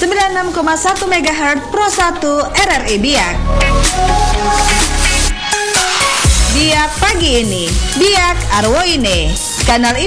96,1 MHz Pro 1 RRI Biak. Biak pagi ini, Biak Arwoine, Kanal